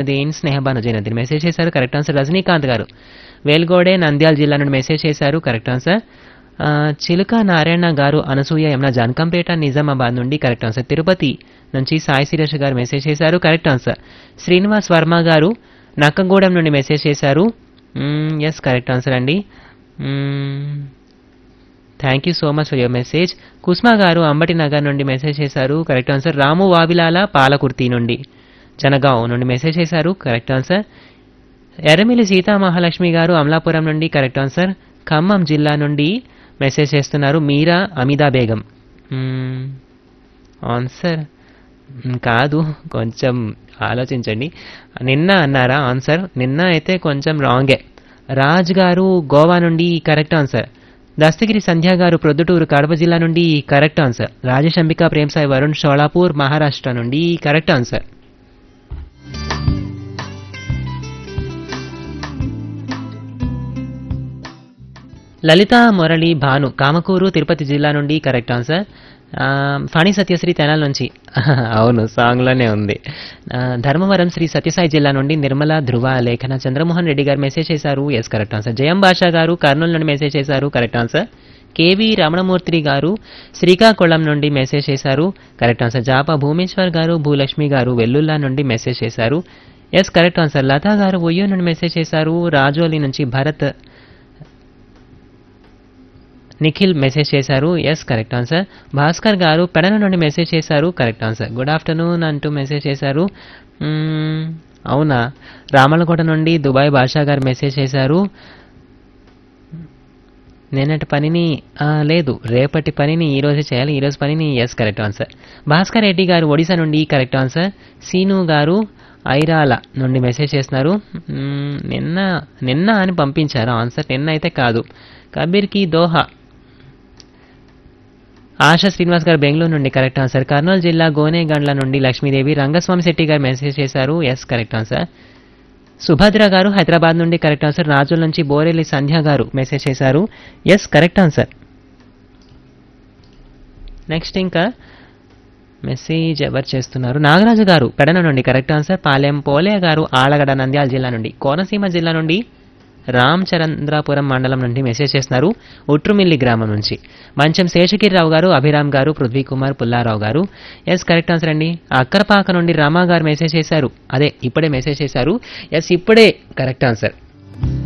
Zainuddin Sneha Banu Zainuddin message చేశారు. Correct answer. Rajinikanth గారు వేల్గోడే నంద్యాల జిల్లా నుండి మెసేజ్ చేశారు. Correct answer. చిలుక నారాయణ గారు అనసూయ యమున జానకంపేట నిజామాబాద్ నుండి కరెక్ట్ ఆన్సర్. తిరుపతి నుంచి సాయి శిరీష్ గారు మెసేజ్ చేశారు. Correct answer. శ్రీనివాస్ వర్మ గారు నక్కగూడెం నుండి మెసేజ్ చేశారు. ఎస్ కరెక్ట్ ఆన్సర్ అండి. Thank you so much for your message. కుస్మా గారు అంబటి నగర్ నుండి మెసేజ్ చేశారు. Correct answer. రాము వావిలాల పాలకుర్తి నుండి జనగావ్ నుండి మెసేజ్ చేశారు. Correct answer. ఎర్రమిల్లి సీతామహాలక్ష్మి గారు అమలాపురం నుండి కరెక్ట్ ఆన్సర్. ఖమ్మం జిల్లా నుండి మెసేజ్ చేస్తున్నారు మీరా అమిదా బేగం. ఆన్సర్ కాదు, కొంచెం ఆలోచించండి. నిన్న అన్నారా ఆన్సర్? నిన్న అయితే కొంచెం రాంగే. రాజ్ గారు గోవా నుండి కరెక్ట్ ఆన్సర్. దస్తగిరి సంధ్య గారు ప్రొద్దుటూరు కడప జిల్లా నుండి కరెక్ట్ ఆన్సర్. రాజేష్ అంబికా ప్రేమ్సాయి వరుణ్ షోలాపూర్ మహారాష్ట్ర నుండి కరెక్ట్ ఆన్సర్. లలిత మురళి భాను కామకూరు తిరుపతి జిల్లా నుండి కరెక్ట్ ఆన్సర్. ఫణి సత్యశ్రీ తెనాల నుంచి అవును సాంగ్లోనే ఉంది. ధర్మవరం శ్రీ సత్యసాయి జిల్లా నుండి నిర్మల ధృవ లేఖన చంద్రమోహన్ రెడ్డి గారు మెసేజ్ చేశారు. Yes correct answer. జయం బాషా గారు కర్నూలు నుండి మెసేజ్ చేశారు. Correct answer. కేవీ రమణమూర్తి గారు శ్రీకాకుళం నుండి మెసేజ్ చేశారు. Correct answer. జాపా భూమేశ్వర్ గారు భూలక్ష్మి గారు వెల్లుల్లా నుండి మెసేజ్ చేశారు. Yes correct answer. లతా గారు ఒయ్యూ నుండి మెసేజ్ చేశారు. రాజోలి నుంచి భరత్ నిఖిల్ మెసేజ్ చేశారు. Yes correct answer. భాస్కర్ గారు పెడన నుండి మెసేజ్ చేశారు. Correct answer. గుడ్ ఆఫ్టర్నూన్ అంటూ మెసేజ్ చేశారు. అవునా, రామలకోట నుండి దుబాయ్ బాషా గారు మెసేజ్ చేశారు. నిన్నటి పనిని లేదు రేపటి పనిని ఈరోజు చేయాలి, ఈరోజు పనిని. Yes correct answer. Bhaskar Reddy గారు ఒడిశా నుండి కరెక్ట్ ఆన్సర్. సీను గారు ఐరాల నుండి మెసేజ్ చేస్తున్నారు. నిన్న అని పంపించారు ఆన్సర్. నిన్న అయితే కాదు. కబీర్కి దోహా. ఆశా శ్రీనివాస్ గారు బెంగళూరు నుండి కరెక్ట్ ఆన్సర్. కర్నూలు జిల్లా గోనేగండ్ల నుండి లక్ష్మీదేవి రంగస్వామి శెట్టి గారు మెసేజ్ చేశారు. Yes correct answer. సుభద్ర గారు హైదరాబాద్ నుండి కరెక్ట్ ఆన్సర్. రాజుల నుంచి బోరెల్లి సంధ్య గారు మెసేజ్ చేశారు. Yes correct answer. నెక్స్ట్ ఇంకా మెసేజ్ ఎవరు చేస్తున్నారు? నాగరాజు గారు పెడన నుండి కరెక్ట్ ఆన్సర్. పాలెం పోలే గారు ఆలగడ నంద్యాల జిల్లా నుండి. కోనసీమ జిల్లా నుండి రామచంద్రాపురం మండలం నుండి మెసేజ్ చేస్తున్నారు. ఉట్రుమిల్లి గ్రామం నుంచి. మంచం శేషగిరిరావు గారు అభిరామ్ గారు పృథ్వీ కుమార్ పుల్లారావు గారు. ఎస్ కరెక్ట్ ఆన్సర్ అండి. అక్కరపాక నుండి రామా గారు మెసేజ్ చేశారు. అదే ఇప్పుడే మెసేజ్ చేశారు. ఎస్ ఇప్పుడే కరెక్ట్ ఆన్సర్.